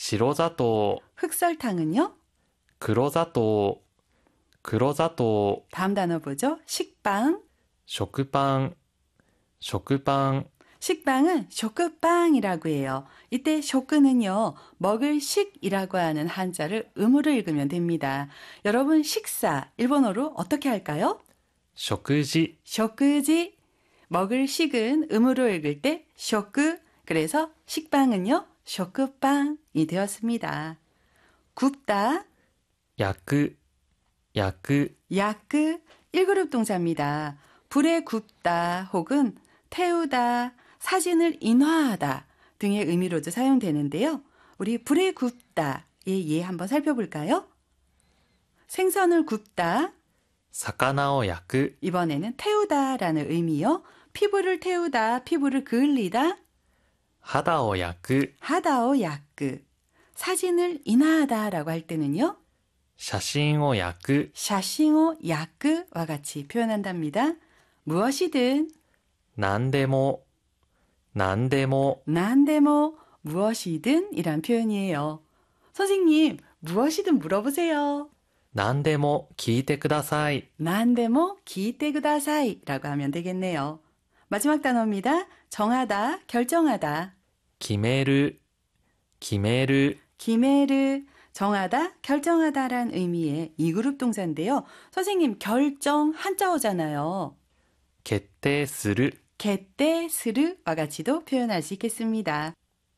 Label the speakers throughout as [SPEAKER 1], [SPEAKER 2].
[SPEAKER 1] 白砂糖、
[SPEAKER 2] 흑설탕은요?
[SPEAKER 1] 黒砂糖、黒砂糖、
[SPEAKER 2] 다음 단어 보죠. 식빵.
[SPEAKER 1] 食パン、食パン、
[SPEAKER 2] 식빵은 쇼크빵이라고 해요. 이때 쇼크는요, 먹을 식이라고 하는 한자를 음으로 읽으면 됩니다. 여러분 식사, 일본어로 어떻게 할까요?
[SPEAKER 1] 食事、
[SPEAKER 2] 쇼크지. 먹을 식은 음으로 읽을 때 쇼크. 그래서 식빵은요, 쇼크빵이 되었습니다. 굽다,
[SPEAKER 1] 焼く、焼く、
[SPEAKER 2] 야크, 1그룹 동사입니다. 불에 굽다 혹은 태우다, 사진을 인화하다 등의 의미로도 사용되는데요. 우리 불에 굽다의 예 한번 살펴볼까요? 생선을 굽다,
[SPEAKER 1] 魚を焼く、
[SPEAKER 2] 이번에는 태우다라는 의미요. 피부를 태우다, 피부를 그을리다,
[SPEAKER 1] 肌を焼く、
[SPEAKER 2] 하다오 야크. 사진을 인화하다라고 할 때는요.
[SPEAKER 1] 写真を焼く、
[SPEAKER 2] 샤싱오 야크와 같이 표현한답니다. 무엇이든
[SPEAKER 1] 何でも、何でも、
[SPEAKER 2] 난데모 무엇이든 이란 표현이에요. 선생님, 무엇이든 물어보세요.
[SPEAKER 1] 何でも聞いてください。
[SPEAKER 2] 난데모 기대 그다사이 라고 하면 되겠네요. 마지막 단어입니다. 정하다, 결정하다.
[SPEAKER 1] 決める、決める、
[SPEAKER 2] 기메르, 정하다, 결정하다란 의미의 2그룹 동사인데요. 선생님, 결정 한자어잖아요.
[SPEAKER 1] 決定する、
[SPEAKER 2] 개떼, 스르와 같이도 표현할 수 있겠습니다.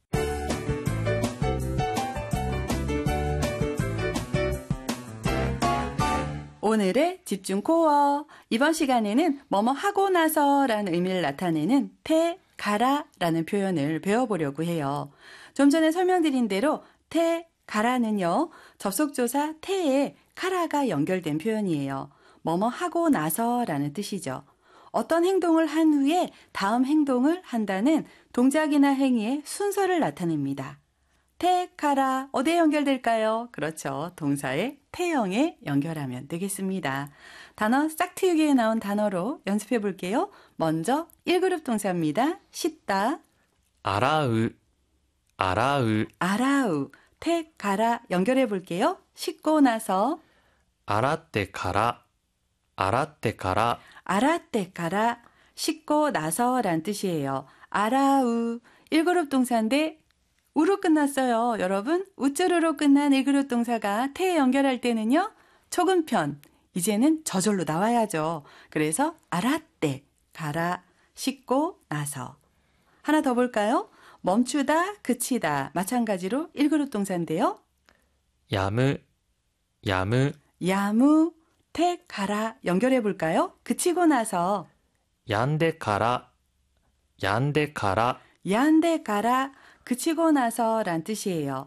[SPEAKER 2] 오늘의 집중 코어. 이번 시간에는 뭐뭐 하고 나서라는 의미를 나타내는 태, 가라라는 표현을 배워보려고 해요. 좀 전에 설명드린 대로 태, 가라는요. 접속조사 태에 가라가 연결된 표현이에요. 뭐뭐 하고 나서라는 뜻이죠. 어떤 행동을 한 후에 다음 행동을 한다는 동작이나 행위의 순서를 나타냅니다. 태, 가라, 어디에 연결될까요? 그렇죠. 동사의 태형에 연결하면 되겠습니다. 단어 싹트유기에 나온 단어로 연습해 볼게요. 먼저 1그룹 동사입니다. 씻다,
[SPEAKER 1] 洗う、洗う、
[SPEAKER 2] 아라우, 태, 가라 연결해 볼게요. 씻고 나서,
[SPEAKER 1] 洗ってから、洗ってから、
[SPEAKER 2] 아라떼 가라, 씻고 나서란 뜻이에요. 아라우, 1그룹 동사인데 우로 끝났어요. 여러분, 우쭈루로 끝난 1그룹 동사가 태에 연결할 때는요. 초근편, 이제는 저절로 나와야죠. 그래서 아라떼 가라, 씻고 나서. 하나 더 볼까요? 멈추다, 그치다. 마찬가지로 1그룹 동사인데요.
[SPEAKER 1] やむ、やむ、
[SPEAKER 2] 야무, 태, 가라 연결해 볼까요? 그치고 나서
[SPEAKER 1] やんでから、やんでから、
[SPEAKER 2] 야한데 가라, 그치고 나서란 뜻이에요.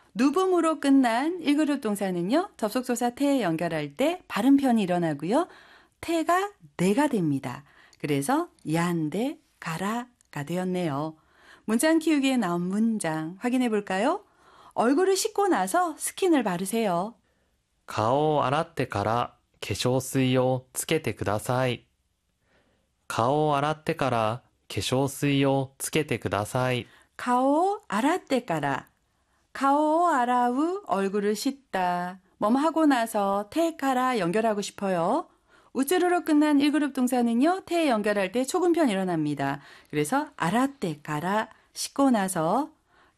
[SPEAKER 2] 누붐으로 끝난 1그룹 동사는요. 접속조사 태에 연결할 때 발음편이 일어나고요. 태가 내가 됩니다. 그래서 야한데 가라가 되었네요. 문장 키우기에 나온 문장 확인해 볼까요? 얼굴을 씻고 나서 스킨을 바르세요.
[SPEAKER 1] 顔を洗ってから化粧水をつけてください。顔を洗ってから化粧水をつけてください。
[SPEAKER 2] 가오 알아떼 까라. 가오 아라우 얼굴을 씻다. 뭐뭐 하고 나서 태 까라 연결하고 싶어요. 우쭈루로 끝난 1그룹 동사는요. 태에 연결할 때 초근편 일어납니다. 그래서 알아떼 까라 씻고 나서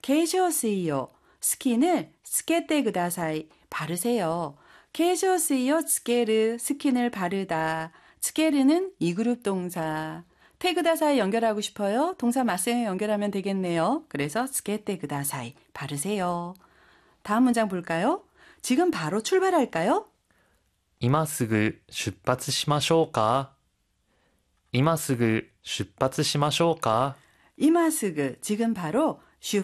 [SPEAKER 2] 게쇼스이요. 스킨을 스케떼 그다사이 바르세요. 게쇼스이요 스케르 스킨을 바르다. 스케르는 2그룹 동사. 테그다사이 연결하고 싶어요. 동사 맞세에 연결하면 되겠네요. 그래서 스케테그다사이 바르세요. 다음 문장 볼까요? 지금 바로 출발할까요?
[SPEAKER 1] 今すぐ出発しましょうか今すぐ出発しましょうか
[SPEAKER 2] 이마스그 지금 바로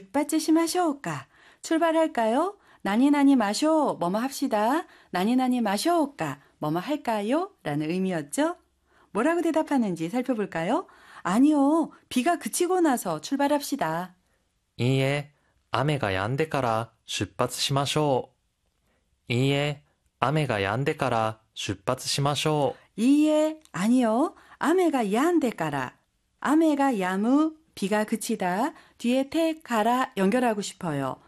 [SPEAKER 2] 슈빠츠시마쇼까 출발할까요? 나니나니 마쇼 뭐뭐 합시다. 나니나니 마쇼까 뭐뭐 할까요? 라는 의미였죠. 뭐라고 대답하는지 살펴볼까요? 아니요, 비가 그치고 나서 출발합시다.
[SPEAKER 1] いいえ、雨が止んでから出発しましょう。いいえ、雨が止んでから出発しましょう。
[SPEAKER 2] 이에 아니요, 아메가 야한데까라. 아메가 야무, 비가 그치다. 뒤에 태, 가라 연결하고 싶어요.